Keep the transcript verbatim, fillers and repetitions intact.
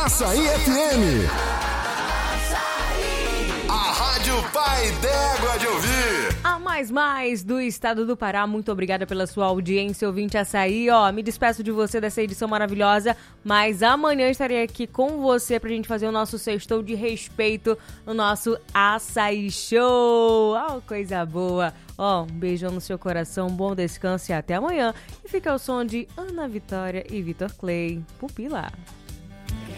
Açaí F M. A Rádio Pai d'Égua de ouvir. A mais mais do estado do Pará, muito obrigada pela sua audiência, ouvinte Açaí. Ó, me despeço de você dessa edição maravilhosa, mas amanhã estarei aqui com você pra gente fazer o nosso sextou de respeito no nosso Açaí Show. Ó, coisa boa. Ó, um beijão no seu coração, bom descanso e até amanhã. E fica o som de Ana Vitória e Vitor Clay. Pupila.